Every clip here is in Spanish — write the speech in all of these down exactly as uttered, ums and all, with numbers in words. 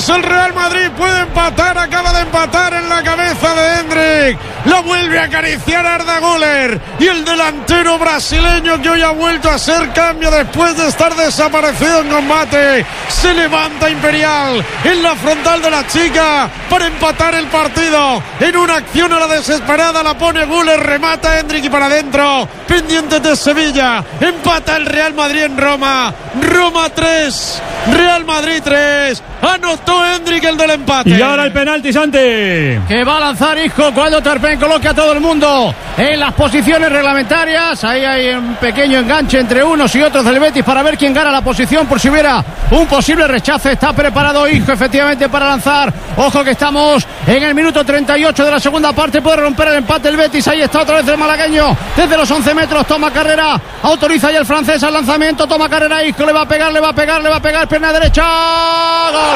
minutos el Real Madrid puede empatar, acaba de empatar en la cabeza de Endrick, la vuelve a acariciar Arda Güler y el delantero brasileño que hoy ha vuelto a ser cambio después de estar desaparecido en combate, se levanta Imperial en la frontal de la chica para empatar el partido, en una acción a la desesperada la pone Güler, remata Endrick y para adentro, pendiente de Sevilla, empata el Real Madrid en Roma, Roma tres, Real Madrid tres, anotó Endrick el del empate. Y ahora el penalti, Santi, que va a lanzar Isco cuando Terpen coloque a todo el mundo en las posiciones reglamentarias. Ahí hay un pequeño enganche entre unos y otros del Betis para ver quién gana la posición por si hubiera un posible rechace. Está preparado Isco efectivamente para lanzar. Ojo que estamos en el minuto treinta y ocho de la segunda parte, puede romper el empate el Betis. Ahí está otra vez el malagueño desde los once metros, toma carrera, autoriza ya el francés al lanzamiento, toma carrera Isco, le va a pegar, le va a pegar, le va a pegar, pierna derecha, gol, gol,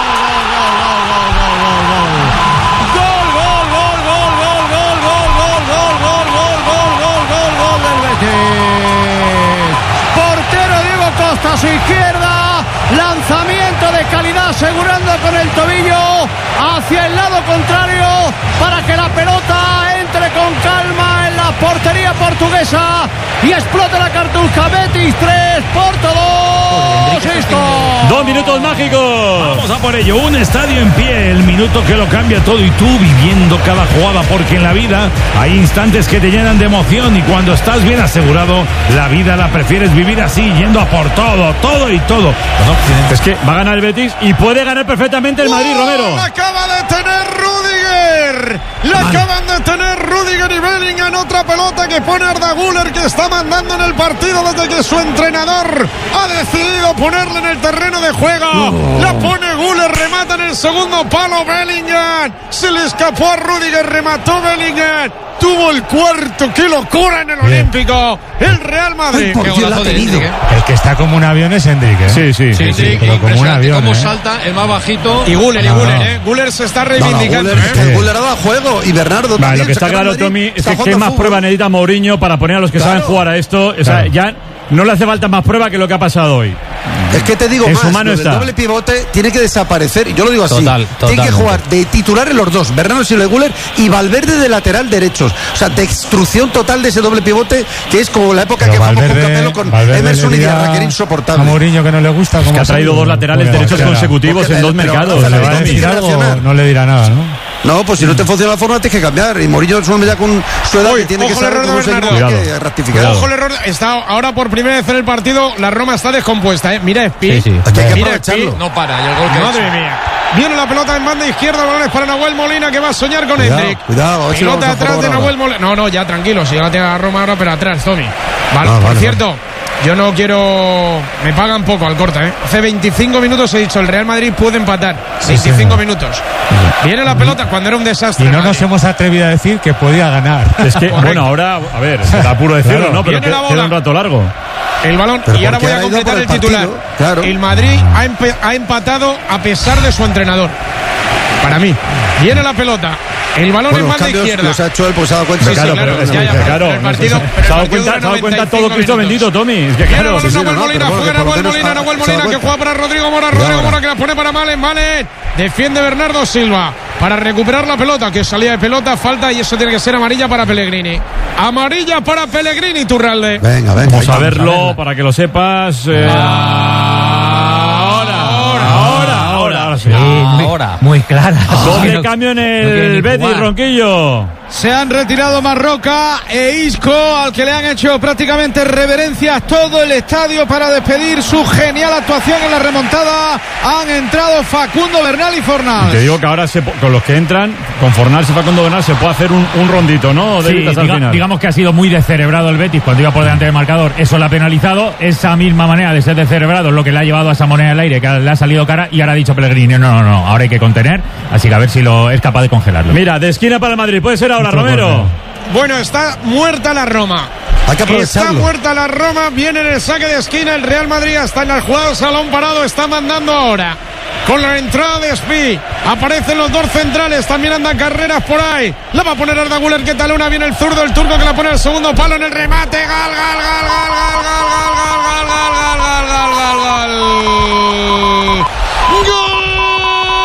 gol, portero Diego Costa a su izquierda, lanzamiento de calidad asegurando con el tobillo hacia el lado contrario para que la pelota entre con calma en la portería portuguesa y explote la cartuja. Betis tres, Porto dos, esto. Dos minutos mágicos. Vamos a por ello, un estadio en pie, el minuto que lo cambia todo y tú viviendo cada jugada, porque en la vida hay instantes que te llenan de emoción y cuando estás bien asegurado, la vida la prefieres vivir así, yendo a por todo, todo y todo. Es que va a ganar el Betis y puede ganar perfectamente el Madrid, ¡Oh, Romero! la acaba de tener Rüdiger! La Vale. acaban de tener Rüdiger y Bellingham, otra pelota que pone Arda Güler, que está mandando en el partido desde que su entrenador ha decidido ponerle en el terreno de juego. Oh. La pone Güler, remata en el segundo palo Bellingham, se le escapó a Rüdiger, remató Bellingham, tuvo el cuarto. ¡Qué locura en el Bien. Olímpico! El Real Madrid. Ay, ¡Qué golazo de Endrick, ¿eh? El que está como un avión es Endrick, ¿eh? Sí, sí, Sí, sí, pero como un avión, cómo ¿eh? salta el más bajito. Y Güler, y No, Güler, no. ¿eh? Güler se está No, no, reivindicando, Güler, ¿eh? que Güler daba juego y Bernardo Vale, también. lo que está sacar a claro, Madrid, Tommy, es está que jugando qué al más fútbol. prueba necesita Mourinho para poner a los que Claro. saben jugar a esto. O sea, Claro. ya no le hace falta más prueba que lo que ha pasado hoy. Es que te digo En más, su mano lo del está. doble pivote tiene que desaparecer, y yo lo digo así. Total, tiene que totalmente. jugar de titular en los dos, Bernardo Silva y Güler, y Valverde de lateral derechos. O sea, destrucción total de ese doble pivote, que es como la época Pero que jugamos con Valverde- Capello con Valverde Emerson le y diría Diarra, que era a insoportable. Mourinho que no le gusta, Que como ha traído dos laterales Pues, derechos claro. consecutivos Porque en le- dos pero mercados. vamos a Le ver, va a Tommy. decir algo, Nacional. no le dirá nada, ¿no? No, pues si no te funciona la forma, tienes que cambiar. Y Mourinho es un hombre ya con su edad Uy, que tiene que ojo el saber error cómo de se Bernardo. equivoca y Cuidado. rectificar. Ojo el error, está ahora por primera vez en el partido, la Roma está descompuesta, ¿eh? Mira Espi. Sí, sí. Aquí hay que Mira aprovecharlo. Espi. No para, y el gol que ha Madre hecho. mía. Viene la pelota en banda izquierda, balones para Nahuel Molina, que va a soñar con Cuidado, Endrick. cuidado, a ver si lo Pelota vamos a atrás de probar Nahuel Molina. No, no, ya tranquilo, si ya la tiene la Roma ahora, pero atrás, Tommy. Vale, Ah, por vale, cierto, yo no quiero... Me pagan poco al corte, ¿eh? Hace veinticinco minutos he dicho, el Real Madrid puede empatar. veinticinco minutos. Viene la pelota cuando era un desastre. Y no Madrid. nos hemos atrevido a decir que podía ganar. Es que, Correcto. bueno, ahora, a ver, será puro decirlo, Claro. ¿no? Pero Viene la que- bola. queda un rato largo. El balón, Pero y ahora porque voy a ha ido completar por el el titular. partido, claro. El Madrid ha, empe- ha empatado a pesar de su entrenador. Para mí. Viene la pelota. El balón Bueno, en los banda cambios izquierda. los ha hecho él, pues se ha dado cuenta. Sí, sí, Claro, claro, pero es ya, que, ya, claro, pero el no sé, partido- se pero el ha dado partido cuenta, dura se ha dado cuenta noventa y todo cinco Cristo minutos. bendito, Tommy. Es que Viene el claro, balón, sí, sí, Nahuel no, Molina, pero juega bueno, por lo Nahuel menos Molina, ha- Nahuel se ha Molina, dado que cuenta. juega para Rodrigo Mora, Cuidado Rodrigo ahora. Mora, que la pone para Malen, Malen. Defiende Bernardo Silva para recuperar la pelota, que salía de pelota, falta, y eso tiene que ser amarilla para Pellegrini. Amarilla para Pellegrini, Turralde. Venga, venga. vamos a ahí verlo para que lo sepas. eh, Ahora, ahora, ahora, ahora, ahora sí. Ahora. Muy clara. Doble cambio en el Betis, Ronquillo. Se han retirado Marroca e Isco, al que le han hecho prácticamente reverencias todo el estadio para despedir su genial actuación en la remontada. Han entrado Facundo Bernal y Fornals. Te digo que ahora se, po- con los que entran, con Fornals y Facundo Bernal, se puede hacer un, un rondito, ¿no? Sí, David, hasta el diga- final. digamos que ha sido muy descerebrado el Betis cuando iba por delante del marcador. Eso le ha penalizado. Esa misma manera de ser descerebrado es lo que le ha llevado a esa moneda al aire, que le ha salido cara, y ahora ha dicho Pellegrini, no, no, no, ahora hay que contener. Así que a ver si lo es capaz de congelarlo. Mira, de esquina para el Madrid, puede ser ahora, Mucho Romero. córner. Bueno, está muerta la Roma. Hay que Está aprovecharlo. muerta la Roma, viene en el saque de esquina, el Real Madrid está en el jugado, salón parado, está mandando ahora. Con la entrada de Espi, aparecen los dos centrales, también andan carreras por ahí. La va a poner Arda Güler, que tal una, viene el zurdo, el turco que la pone al segundo palo en el remate. Gal, gal, gal, gal, gal, gal, gal, gal, gal, gal, gal, gal, gal, gal, gal, gal. ¡Gol!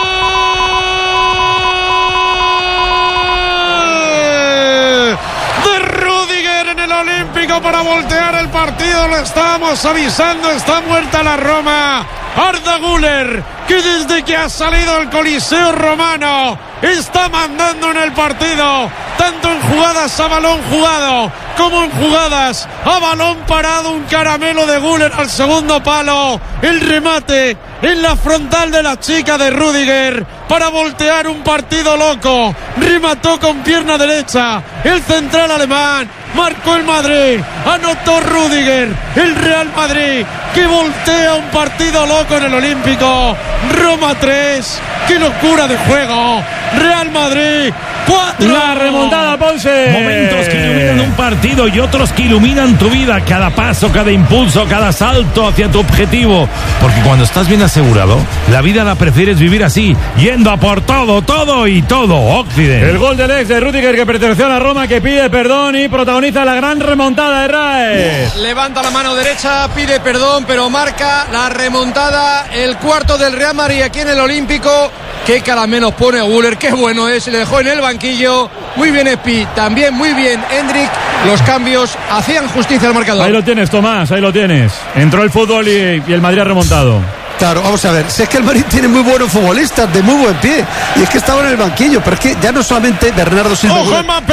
Olímpico para voltear el partido. Lo estábamos avisando. Está muerta la Roma. Arda Güler, que desde que ha salido el Coliseo romano está mandando en el partido, tanto en jugadas a balón jugado como en jugadas a balón parado. Un caramelo de Güler al segundo palo, el remate en la frontal de la chica de Rüdiger para voltear un partido loco. Remató con pierna derecha el central alemán, marcó el Madrid, anotó Rüdiger, el Real Madrid que voltea un partido loco en el Olímpico. Roma tres, qué locura de juego. Real Madrid cuatro. La remontada, Ponce. Momentos que iluminan un partido y otros que iluminan tu vida. Cada paso, cada impulso, cada salto hacia tu objetivo. Porque cuando estás bien asegurado, la vida la prefieres vivir así, yendo a por todo, todo y todo. Occident. El gol del ex de Rüdiger, que perteneció a la Roma, que pide perdón y protagoniza la gran remontada de Raes. Levanta la mano derecha, pide perdón, pero marca la remontada. El cuarto del Real Madrid aquí en el Olímpico. Qué caramelo pone a Güler, qué bueno es. Le dejó en el banquillo. Muy bien Espi, también muy bien Hendrik. Los cambios hacían justicia al marcador. Ahí lo tienes, Tomás, ahí lo tienes. Entró el fútbol y, y el Madrid ha remontado. Claro, vamos a ver, si es que el Madrid tiene muy buenos futbolistas, de muy buen pie, y es que estaba en el banquillo, pero es que ya no solamente Bernardo Silva. ¡Ojo, Mbappé!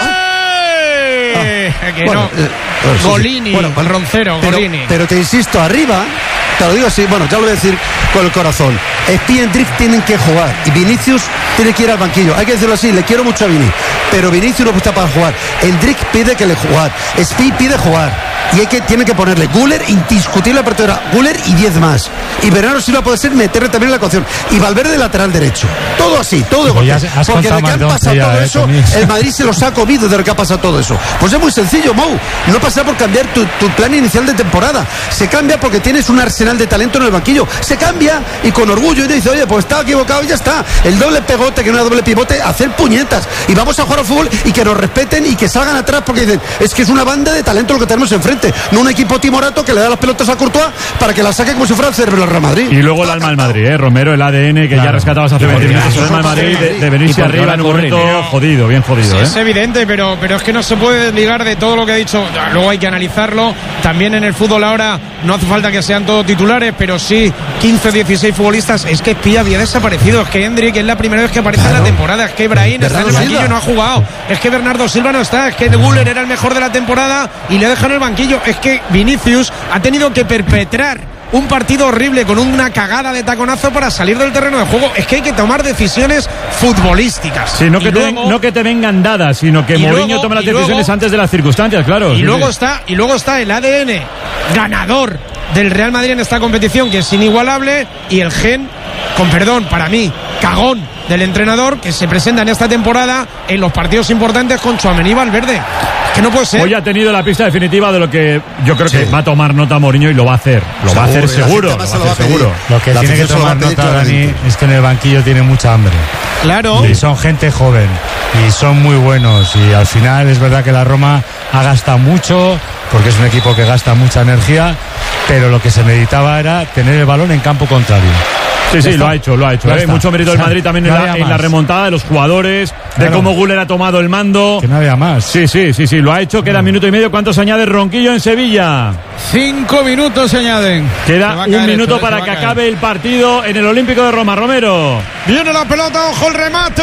Ah, que bueno, no. eh, bueno, sí, Golini, sí. Bueno, el roncero, pero, Golini. Pero te insisto, arriba, te lo digo así, bueno, ya lo voy a decir con el corazón. Espi y Hendrik tienen que jugar y Vinicius tiene que ir al banquillo. Hay que decirlo así, le quiero mucho a Vini, pero Vinicius no está para jugar. Hendrik pide que le jugar, Espi pide jugar. Y hay que, tiene que ponerle Güler, indiscutible apertura, Güler y diez más. Y Bernardo Silva puede ser meterle también en la ecuación. Y Valverde lateral derecho. Todo así, todo de Pues golpe. ya has Porque contado de que más han de once pasado ya, todo eh, eso, Tommy. el Madrid se los ha comido de lo que ha pasado todo eso. Pues es muy sencillo, Mou. No pasa por cambiar tu, tu plan inicial de temporada. Se cambia porque tienes un arsenal de talento en el banquillo. Se cambia y con orgullo y dice, oye, pues estaba equivocado y ya está. El doble pegote, que no era doble pivote, hacer puñetas. Y vamos a jugar al fútbol y que nos respeten y que salgan atrás porque dicen, es que es una banda de talento lo que tenemos enfrente. No un equipo timorato que le da las pelotas a Courtois para que la saque como si fuera el cerebro del Real Madrid. Y luego el alma del Madrid, ¿eh? Romero, el A D N que Claro. ya rescatabas hace veinte minutos. El alma del Madrid. Madrid de, de venirse Y porque arriba ahora en un corren, momento ¿eh? jodido, bien jodido, Es ¿eh? evidente, pero, pero es que no se puede desligar de todo lo que ha dicho. Luego hay que analizarlo. También en el fútbol ahora no hace falta que sean todos titulares, pero sí quince o dieciséis futbolistas. Es que Espía había desaparecido. Es que Hendrik es la primera vez que aparece Claro. en la temporada. Es que Brahim está en el Bernardo banquillo y Silva. no ha jugado. Es que Bernardo Silva no está. Es que Güler era el mejor de la temporada y le dejan en el banquillo. Es que Vinicius ha tenido que perpetrar un partido horrible con una cagada de taconazo para salir del terreno de juego. Es que hay que tomar decisiones futbolísticas. Sí, no Y que, te, luego- ven- no que te vengan dadas, sino que y Mourinho luego- tome las y luego- decisiones antes de las circunstancias, claro. Y Sí, luego sí. está, y luego está el A D N ganador del Real Madrid en esta competición, que es inigualable, y el gen, con perdón, para mí, cagón del entrenador, que se presenta en esta temporada en los partidos importantes con Tchouaméni y Valverde. Que no puede ser. Hoy ha tenido la pista definitiva de lo que yo creo que Sí. va a tomar nota Mourinho y lo va a hacer. Lo va a hacer Seguro, y la seguro. gente Lo además va se lo a va hacer a pedir. seguro. Lo que La tiene que afición se lo va a tomar pedir nota, Dani, claramente. es que en el banquillo tiene mucha hambre. Claro. Y son gente joven y son muy buenos. Y al final es verdad que la Roma ha gastado mucho, porque es un equipo que gasta mucha energía, pero lo que se necesitaba era tener el balón en campo contrario. Sí, Ya sí, está. lo ha hecho, lo ha hecho. Ya ¿eh? está. Mucho mérito O del sea, Madrid también en no la, había en la más. remontada de los jugadores, de Claro. cómo Güler ha tomado el mando. Que no había más. Sí, sí, sí, sí, lo ha hecho. Queda minuto y medio. ¿Cuántos añade Ronquillo en Sevilla? Cinco minutos se añaden. Se Queda va a un caer minuto esto, para se va que a caer. acabe el partido en el Olímpico de Roma. Romero. Viene la pelota, ojo el remate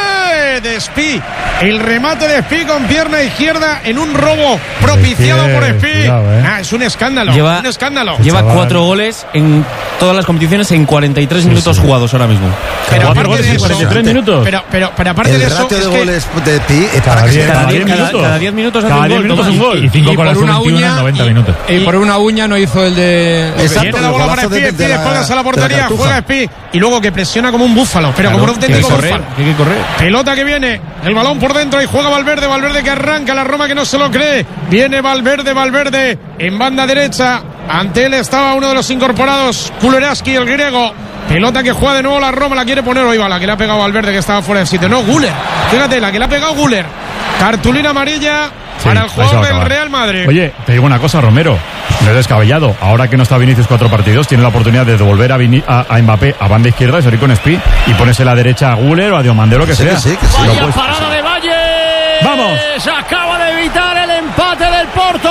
de Espí. El remate de Espí con pierna izquierda en un robo propiciado Espí, por Espí. cuidado, eh. Ah, es un escándalo. Lleva- un escándalo. Lleva chaval. cuatro goles en todas las competiciones en cuarenta y tres minutos sí. jugados ahora mismo. Pero Cuatro aparte goles de en eso, cuarenta y tres minutos. Pero, pero, pero aparte El de eso, ratio es de que goles de Espi es Cada para que diez- se- Cada Cada diez, diez cada, minutos. cada diez minutos hace Cada un diez gol. minutos Tomás. un gol. Y cinco Y con las por una veintiuno en uña, noventa y- minutos. Y por una uña no hizo el de... Exacto. viene la bola para golazo Espí, de- Espí de de la- espaldas a la de la portería, Cartuja. juega Espí y luego que presiona como un búfalo, pero como un Claro, que hay que auténtico correr, búfalo. que hay que correr. Pelota que viene, el balón por dentro y juega Valverde, Valverde que arranca, la Roma que no se lo cree, viene Valverde, Valverde en banda derecha, ante él estaba uno de los incorporados, Kuleraski, el griego, pelota que juega de nuevo la Roma, la quiere poner, hoy va la que le ha pegado Valverde que estaba fuera del sitio, no, Güler, fíjate, la que le ha pegado Güler, cartulina amarilla para el ahí se va jugador a del acabar. Real Madrid. Oye, te digo una cosa, Romero. No es descabellado. Ahora que no está Vinicius cuatro partidos, tiene la oportunidad de devolver a, Vini- a, a Mbappé a banda izquierda y salir con Espí y ponerse la derecha a Güler o a Diomandé, lo que Sí, sea. que sí, que sí. Lo Vaya puedes- parada de Valle. Vamos. Se acaba de evitar el empate remate del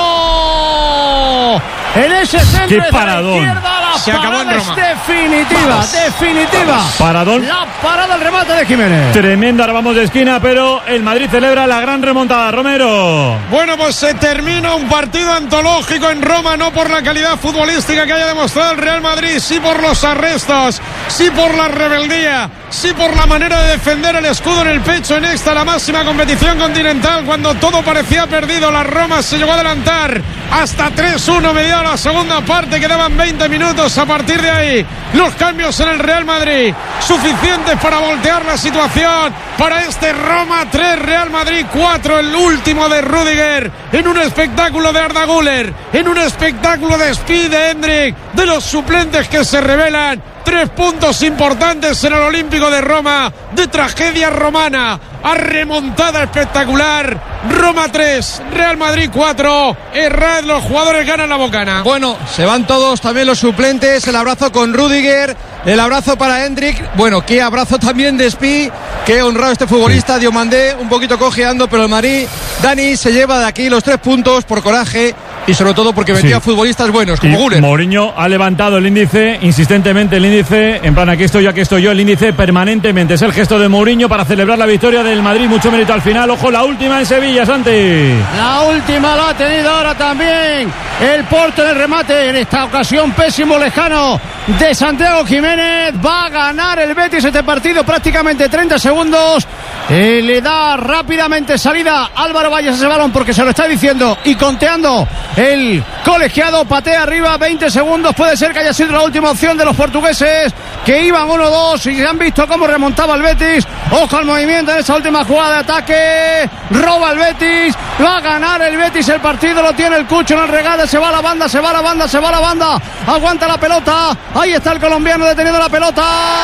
Porto. En ese centro ¡Qué de paradón! la izquierda, la Se acabó en parada es Roma. definitiva, Vamos. definitiva. Paradón. La parada, el remate de Jiménez. Tremenda, ahora vamos de esquina, pero el Madrid celebra la gran remontada. Romero. Bueno, pues se termina un partido antológico en Roma, no por la calidad futbolística que haya demostrado el Real Madrid, sí por los arrestos, sí por la rebeldía, sí por la manera de defender el escudo en el pecho en esta, la máxima competición continental, cuando todo parecía perdido. La Roma se llegó a adelantar hasta tres uno, mediada la segunda parte, quedaban veinte minutos. A partir de ahí, los cambios en el Real Madrid, suficientes para voltear la situación, para este Roma tres, Real Madrid cuatro, el último de Rüdiger, en un espectáculo de Arda Güler, en un espectáculo de Speed, de Endrick, de los suplentes que se revelan. Tres puntos importantes en el Olímpico de Roma, de tragedia romana a remontada espectacular. Roma tres, Real Madrid cuatro. Errad, los jugadores ganan la bocana. Bueno, se van todos, también los suplentes. El abrazo con Rüdiger, el abrazo para Endrick. Bueno, qué abrazo también de Spi. Qué honrado este futbolista. Sí. Diomandé un poquito cojeando, pero el Madrid, Dani, se lleva de aquí los tres puntos por coraje y sobre todo porque metía sí. futbolistas buenos como Güler. Mourinho ha levantado el índice, insistentemente el índice, en plan aquí estoy yo, aquí estoy yo, el índice permanentemente. Es el gesto de Mourinho para celebrar la victoria del Madrid. Mucho mérito al final. Ojo, la última en Sevilla, Santi. La última la ha tenido ahora también el Porto en el remate. En esta ocasión pésimo, lejano de Santiago Jiménez. Va a ganar el Betis este partido prácticamente treinta segundos. Eh, le da rápidamente salida Álvaro Valles a ese balón porque se lo está diciendo y conteando el colegiado. Patea arriba, veinte segundos. Puede ser que haya sido la última opción de los portugueses, que iban uno dos y han visto cómo remontaba el Betis. Ojo al movimiento en esa última jugada de ataque. Roba el Betis. Va a ganar el Betis el partido. Lo tiene el Cucho en el regate. Se va la banda, se va la banda, se va la banda. Aguanta la pelota. Ahí está el colombiano deteniendo la pelota.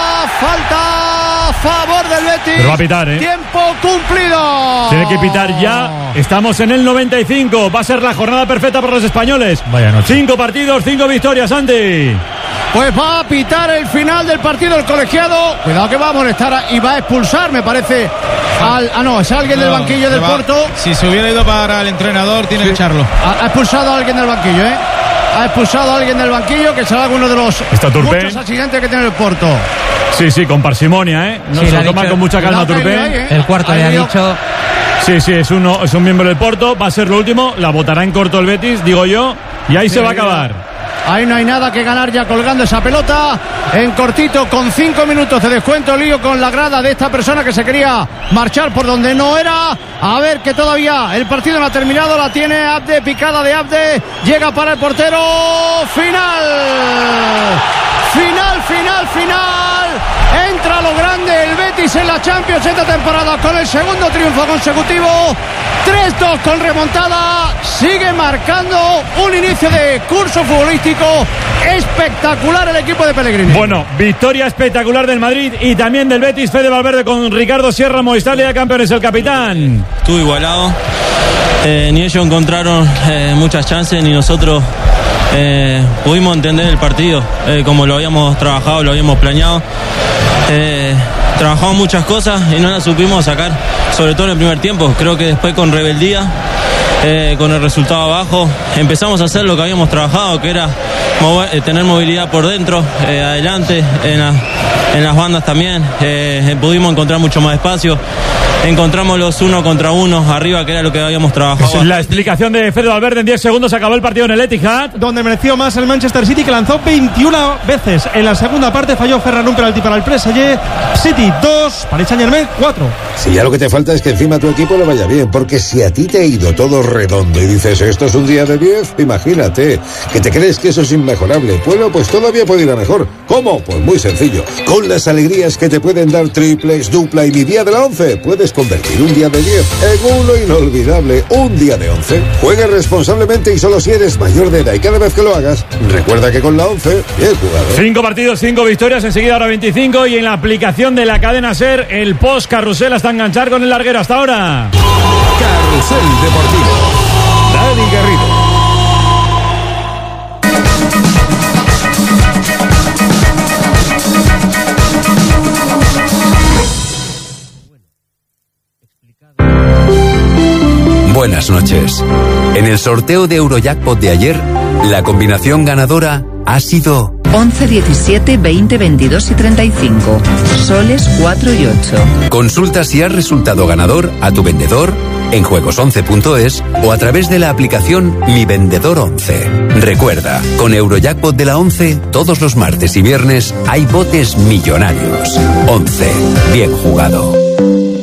Falta a favor del Betis. Pero va a pitar, ¿eh? Tiempo cumplido. Tiene que pitar ya. Estamos en el noventa y cinco. Va a ser la jornada perfecta para los españoles. Vaya noche. Cinco partidos, cinco victorias, Andy. Pues va a pitar el final del partido el colegiado. Cuidado que va a molestar y va a expulsar, me parece. Al, ah, no, es alguien no, del banquillo del va, Porto. Si se hubiera ido para el entrenador, tiene sí. que echarlo. Ha, ha expulsado a alguien del banquillo, ¿eh? Ha expulsado a alguien del banquillo, que será alguno de los muchos asistentes que tiene el Porto. Sí, sí, con parsimonia, ¿eh? No sí, se lo toma dicho, con mucha calma Turpin. ¿eh? El cuarto ha le ha ido. dicho. Sí, sí, es, uno, es un miembro del Porto. Va a ser lo último. La botará en corto el Betis, digo yo. Y ahí sí, se va a acabar. Ahí no hay nada que ganar ya colgando esa pelota. En cortito, con cinco minutos de descuento, lío con la grada de esta persona que se quería marchar por donde no era. A ver, que todavía el partido no ha terminado. La tiene Abde, picada de Abde. Llega para el portero. Final. Final, final, final. Entra lo grande el Betis en la Champions esta temporada con el segundo triunfo consecutivo. tres dos con remontada. Sigue marcando un inicio de curso futbolístico espectacular el equipo de Pellegrini. Bueno, victoria espectacular del Madrid y también del Betis. Fede Valverde con Ricardo Sierra, Movistar Liga de Campeones, el capitán. Estuvo igualado. Eh, ni ellos encontraron eh, muchas chances, ni nosotros eh, pudimos entender el partido eh, como lo habíamos trabajado, lo habíamos planeado. Eh, trabajamos muchas cosas y no las supimos sacar, sobre todo en el primer tiempo. Creo que después con rebeldía, eh, con el resultado abajo, empezamos a hacer lo que habíamos trabajado, que era mover, eh, tener movilidad por dentro, eh, adelante, en, la, en las bandas también. Eh, pudimos encontrar mucho más espacio. Encontramos los uno contra uno arriba, que era lo que habíamos trabajado. Es la explicación de Fede Valverde. En diez segundos acabó el partido en el Etihad, donde mereció más el Manchester City, que lanzó veintiuna veces. En la segunda parte falló Ferran un penalti para el P S G. City dos, Paris Saint-Germain cuatro. Si ya lo que te falta es que encima tu equipo le vaya bien, porque si a ti te ha ido todo redondo y dices esto es un día de diez, imagínate, que te crees que eso es inmejorable. Bueno, pues todavía puede ir a mejor. ¿Cómo? Pues muy sencillo. Con las alegrías que te pueden dar triplex, dupla y mi día de la once, puedes convertir un día de diez en uno inolvidable, un día de once. Juega responsablemente y solo si eres mayor de edad, y cada vez que lo hagas, recuerda que con la once, bien jugado. Cinco partidos, cinco victorias, enseguida ahora veinticinco, y en la aplicación de la cadena SER, el post carrusel hasta enganchar con el larguero. Hasta ahora. Carrusel Deportivo. Dani Garrido. Bueno, buenas noches. En el sorteo de Eurojackpot de ayer, la combinación ganadora ha sido once, diecisiete, veinte, veintidós y treinta y cinco. Soles cuatro y ocho. Consulta si has resultado ganador a tu vendedor en juegos once punto es o a través de la aplicación Mi Vendedor once. Recuerda, con Eurojackpot de la once, todos los martes y viernes hay botes millonarios. once. Bien jugado.